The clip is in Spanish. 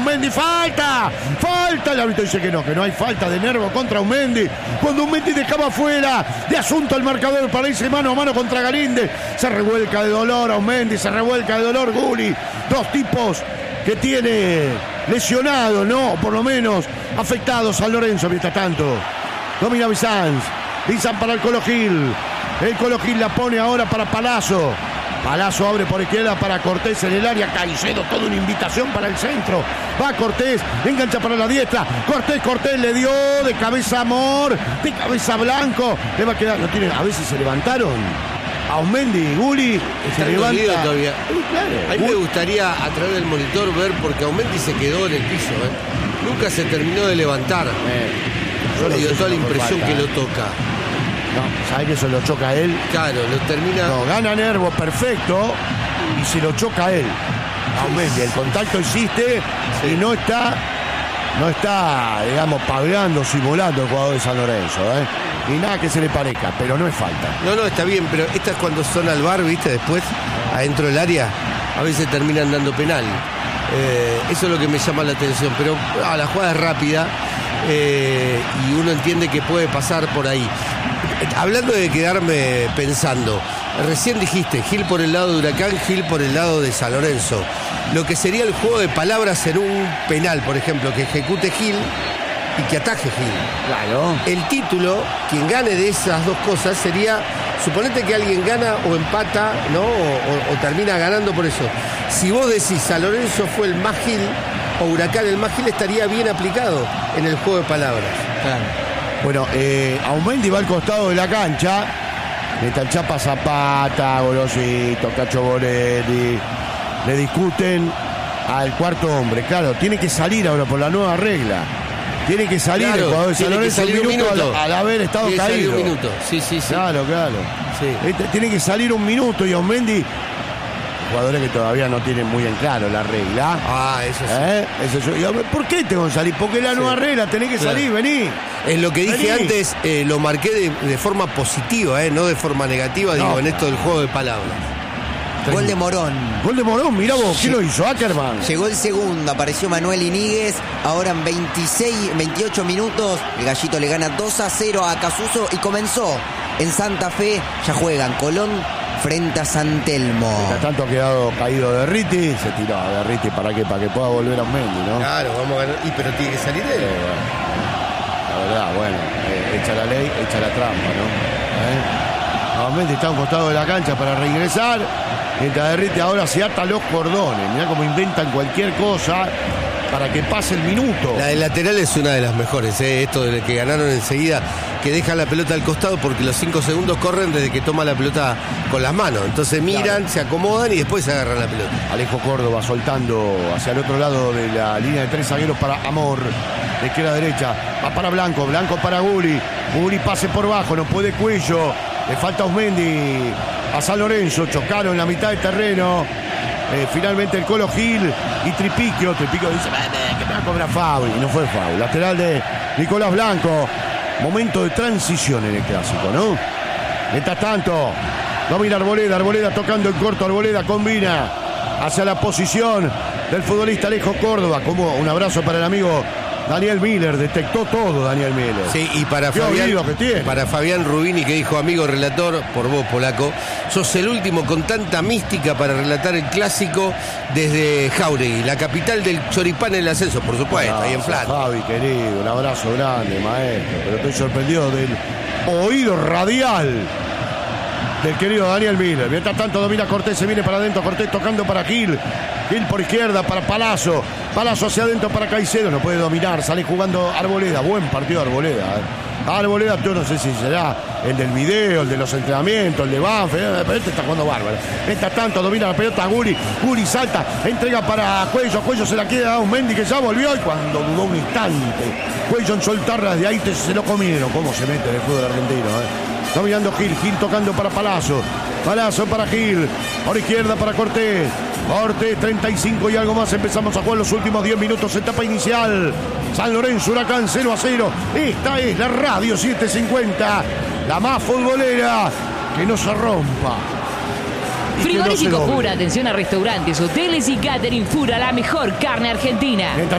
Aumendi, falta, el árbitro dice que no hay falta de Nervo contra Aumendi, cuando Aumendi dejaba fuera de asunto el marcador para irse mano a mano contra Galíndez, se revuelca de dolor Aumendi, se revuelca de dolor Gulli, dos tipos que tiene lesionado, ¿no? Por lo menos afectado San Lorenzo. Mientras tanto, domina Bizanz para el Colo Gil la pone ahora para Palazzo abre por izquierda para Cortés en el área, Caicedo, toda una invitación para el centro, va Cortés, engancha para la diestra, Cortés le dio de cabeza Amor, de cabeza Blanco, le va a quedar, no tiene, a veces se levantaron Aumendi, Gulli, se levanta todavía. A mí me gustaría a través del monitor ver, porque Aumendi se quedó en el piso, nunca se terminó de levantar. Yo le dio toda la impresión que lo toca. No, ¿sabe que eso lo choca a él? Claro, lo termina. No, gana Nervo, perfecto, y se lo choca a él. Aumendi, el contacto existe y no está, digamos, pagando, simulando el jugador de San Lorenzo, Y nada que se le parezca, pero no es falta. No, está bien, pero estas cuando son al bar, ¿viste? Después, adentro del área, a veces terminan dando penal. Eso es lo que me llama la atención, pero la jugada es rápida y uno entiende que puede pasar por ahí. Hablando de quedarme pensando, recién dijiste Gil por el lado de Huracán, Gil por el lado de San Lorenzo. Lo que sería el juego de palabras en un penal, por ejemplo, que ejecute Gil y que ataje Gil. Claro. El título, quien gane de esas dos cosas sería, suponete que alguien gana o empata, ¿no? O termina ganando por eso. Si vos decís San Lorenzo fue el más Gil o Huracán el más Gil, estaría bien aplicado en el juego de palabras. Claro. Bueno, Aumendi va al costado de la cancha, meta el Chapa Zapata, Golosito, Cacho Borelli, le discuten al cuarto hombre. Claro, tiene que salir ahora por la nueva regla. Tiene que salir, claro, el jugador de San Lorenzo un minuto al haber estado caído. Un minuto. Sí. Claro. Sí. Tiene que salir un minuto y Aumendi, jugadores que todavía no tienen muy en claro la regla. Eso sí. Eso, ¿por qué tengo que salir? Porque la nueva regla, tenés que salir, vení. Es lo que dije antes, lo marqué de forma positiva, no de forma negativa, digo, en esto del juego de palabras. Gol de Morón. Mirá vos, ¿quién lo hizo? Ackerman. Llegó el segundo, apareció Manuel Iníguez. Ahora en 28 minutos, el Gallito le gana 2-0 a Casuso y comenzó en Santa Fe. Ya juegan Colón frente a San Telmo. Mientras tanto ha quedado caído Derriti, se tiró a Derriti para que pueda volver a Aumendi, ¿no? Claro, vamos a ganar. Pero tiene que salir él. La verdad, echa la ley, echa la trampa, ¿no? Aumendi está a un costado de la cancha para reingresar. Mientras Derriti ahora se ata los cordones. Mirá cómo inventan cualquier cosa para que pase el minuto. La del lateral es una de las mejores, esto de que ganaron enseguida, que dejan la pelota al costado porque los 5 segundos corren desde que toma la pelota con las manos. Entonces miran, claro, se acomodan y después se agarran la pelota. Alejo Córdoba soltando hacia el otro lado de la línea de 3 zagueros para Amor. De izquierda a derecha, va para Blanco para Gulli. Gulli pase por bajo, no puede Cuello. Le falta Aumendi a San Lorenzo, chocaron en la mitad del terreno. Finalmente el Colo Gil y Tripiquio dice que me va a cobrar foul, y no fue foul. Lateral de Nicolás Blanco. Momento de transición en el clásico, ¿no? Mientras tanto, domina Arboleda tocando en corto, Arboleda combina hacia la posición del futbolista Alejo Córdoba. Como un abrazo para el amigo Daniel Miller, detectó todo Daniel Miller. Sí, y para Fabián Rubini, que dijo: amigo relator, por vos, polaco, sos el último con tanta mística para relatar el clásico desde Jauregui, la capital del choripán en el ascenso, por supuesto, ahí en Flandria. Fabi, querido, un abrazo grande, maestro, pero estoy sorprendido del oído radial del querido Daniel Miller. Mientras tanto domina Cortés, se viene para adentro, Cortés tocando para Gil por izquierda para Palazzo hacia adentro para Caicedo, no puede dominar, sale jugando Arboleda, buen partido Arboleda. Arboleda, yo no sé si será el del video, el de los entrenamientos, el de Banfield, pero este está jugando bárbaro. Mientras tanto domina la pelota Gulli salta, entrega para Cuello se la queda a Aumendi, que ya volvió, y cuando dudó un instante Cuello en soltarla, desde ahí se lo comieron. Cómo se mete en el fútbol argentino, dominando Gil tocando para Palazzo para Gil, por izquierda para Cortés, 35 y algo más, empezamos a jugar los últimos 10 minutos, etapa inicial. San Lorenzo, Huracán 0-0. Esta es la Radio 750, la más futbolera, que no se rompa. Frigorífico Fura, atención a restaurantes, hoteles y catering Fura, la mejor carne argentina.